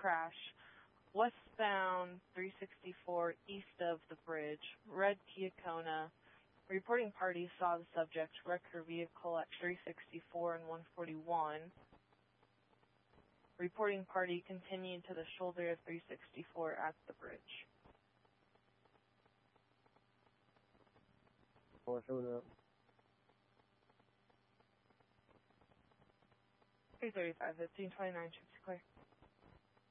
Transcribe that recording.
crash. Westbound 364 east of the bridge. Red Kia Kona. Reporting party saw the subject wreck her vehicle at 364 and 141. Reporting party continued to the shoulder of 364 at the bridge. 335, 1529, should be clear.